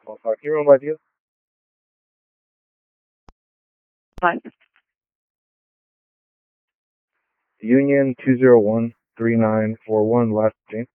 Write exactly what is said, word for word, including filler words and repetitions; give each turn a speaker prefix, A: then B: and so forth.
A: Oh, sorry, can you run by you?
B: Fine.
A: Union two zero one three nine four one, last name.